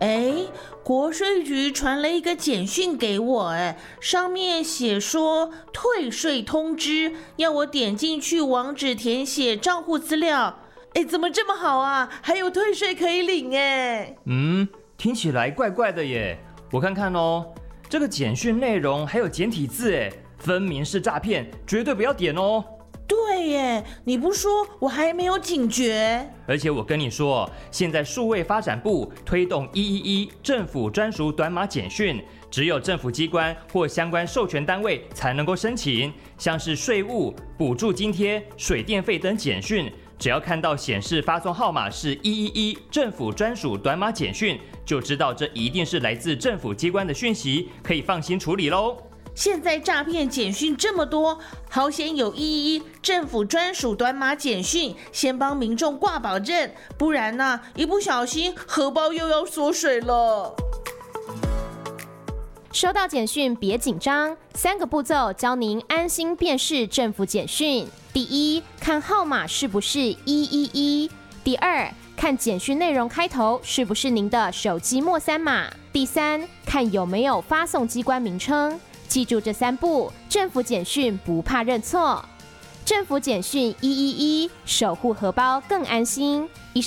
哎，国税局传了一个简讯给我，上面写说退税通知，要我点进去网址填写账户资料。怎么这么好啊？还有退税可以领哎。 听起来怪怪的耶。我看看哦，这个简讯内容还有简体字哎，分明是诈骗，绝对不要点哦。 对耶，你不说我还没有警觉。 而且我跟你说，现在数位发展部推动111政府专属短码简讯，只有政府机关或相关授权单位才能够申请，像是税务、补助津贴、水电费等简讯，只要看到显示发送号码是111政府专属短码简讯，就知道这一定是来自政府机关的讯息，可以放心处理咯。 现在诈骗简讯这么多，好险有111政府专属短码简讯，先帮民众挂保证，不然一不小心荷包又要缩水了。 收到简讯别紧张，3个步骤教您安心辨识政府简讯。第一，看号码是不是111；第二，看简讯内容开头是不是您的手机末3码；第三，看有没有发送机关名称。记住这3步，政府简讯不怕认错。政府简讯111，守护荷包更安心。